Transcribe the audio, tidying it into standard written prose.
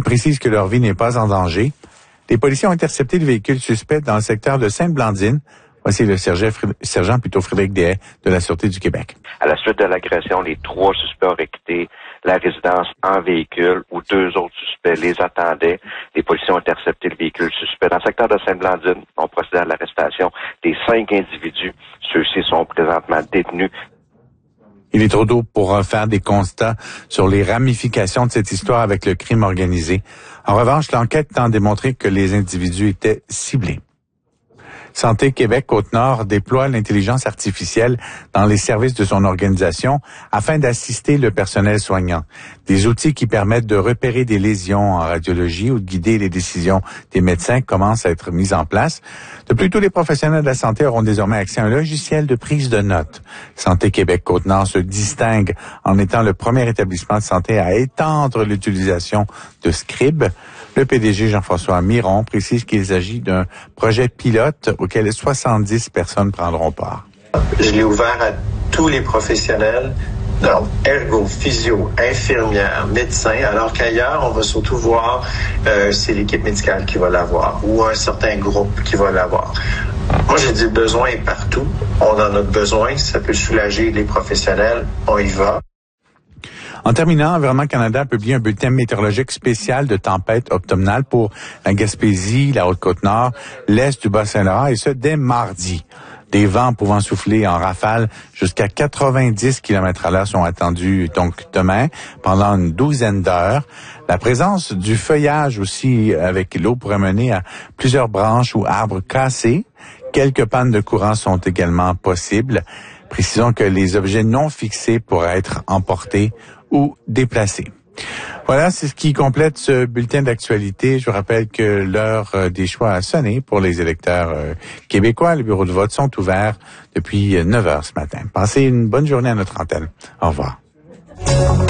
précisent que leur vie n'est pas en danger. Les policiers ont intercepté le véhicule suspect dans le secteur de Sainte-Blandine. Voici le sergent Frédéric Deshaies de la Sûreté du Québec. À la suite de l'agression, les 3 suspects auraient quitté la résidence en véhicule où 2 autres suspects les attendaient. Les policiers ont intercepté le véhicule suspect. Dans le secteur de Sainte-Blandine, on procède à l'arrestation des 5 individus. Ceux-ci sont présentement détenus. Il est trop tôt pour faire des constats sur les ramifications de cette histoire avec le crime organisé. En revanche, l'enquête tend à démontrer que les individus étaient ciblés. Santé Québec Côte-Nord déploie l'intelligence artificielle dans les services de son organisation afin d'assister le personnel soignant. Des outils qui permettent de repérer des lésions en radiologie ou de guider les décisions des médecins commencent à être mis en place. De plus, tous les professionnels de la santé auront désormais accès à un logiciel de prise de notes. Santé Québec Côte-Nord se distingue en étant le premier établissement de santé à étendre l'utilisation de Scribe. Le PDG Jean-François Miron précise qu'il s'agit d'un projet pilote auquel 70 personnes prendront part. Je l'ai ouvert à tous les professionnels, donc ergo, physio, infirmières, médecins, alors qu'ailleurs, on va surtout voir c'est l'équipe médicale qui va l'avoir ou un certain groupe qui va l'avoir. Moi, j'ai dit le besoin est partout. On en a besoin. Ça peut soulager les professionnels. On y va. En terminant, Environnement Canada a publié un bulletin météorologique spécial de tempête automnale pour la Gaspésie, la Haute-Côte-Nord, l'Est du Bas-Saint-Laurent, et ce, dès mardi. Des vents pouvant souffler en rafale jusqu'à 90 km/h sont attendus donc demain pendant une douzaine d'heures. La présence du feuillage aussi avec l'eau pourrait mener à plusieurs branches ou arbres cassés. Quelques pannes de courant sont également possibles. Précisons que les objets non fixés pourraient être emportés ou déplacés. Voilà, c'est ce qui complète ce bulletin d'actualité. Je vous rappelle que l'heure des choix a sonné pour les électeurs québécois. Les bureaux de vote sont ouverts depuis 9 heures ce matin. Passez une bonne journée à notre antenne. Au revoir.